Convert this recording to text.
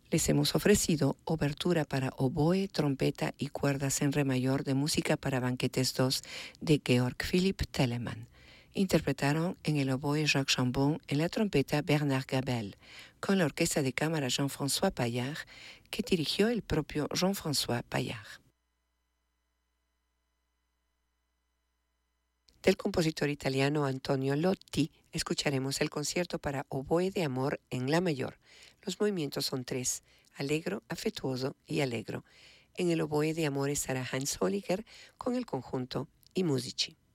Les hemos ofrecido Obertura para oboe, trompeta y cuerdas en re mayor de Música para banquetes 2 de Georg Philipp Telemann. Interpretaron en el oboe Jacques Chambon, en la trompeta Bernard Gabel, con la orquesta de cámara Jean-François Paillard, que dirigió el propio Jean-François Paillard. Del compositor italiano Antonio Lotti escucharemos el concierto para oboe de amor en la mayor. Los movimientos son 3, allegro, afectuoso y allegro. En el oboe de amor estará Hans Holliger con el conjunto I Musici.